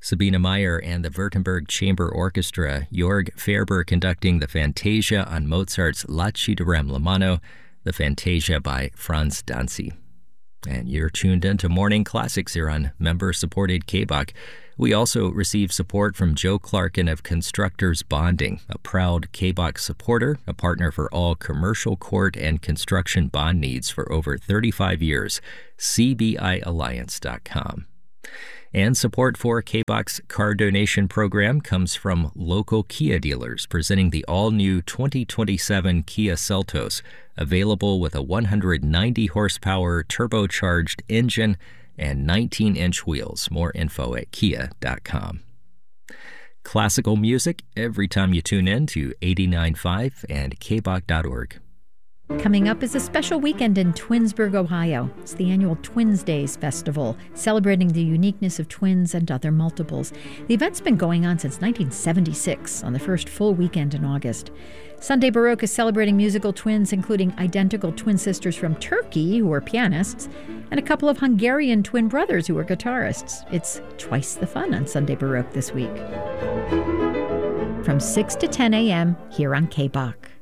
Sabina Meyer and the Württemberg Chamber Orchestra, Jörg Ferber conducting the Fantasia on Mozart's La Ci darem la mano, the Fantasia by Franz Danzi. And you're tuned into Morning Classics here on member-supported KBOK. We also receive support from Joe Clarkin of Constructors Bonding, a proud KBOK supporter, a partner for all commercial court and construction bond needs for over 35 years. CBIalliance.com. And support for KBOK's car donation program comes from local Kia dealers presenting the all-new 2027 Kia Seltos, available with a 190-horsepower turbocharged engine and 19-inch wheels. More info at kia.com. Classical music every time you tune in to 89.5 and kbok.org. Coming up is a special weekend in Twinsburg, Ohio. It's the annual Twins Days Festival, celebrating the uniqueness of twins and other multiples. The event's been going on since 1976, on the first full weekend in August. Sunday Baroque is celebrating musical twins, including identical twin sisters from Turkey, who are pianists, and a couple of Hungarian twin brothers who are guitarists. It's twice the fun on Sunday Baroque this week. From 6 to 10 a.m. here on KBOK.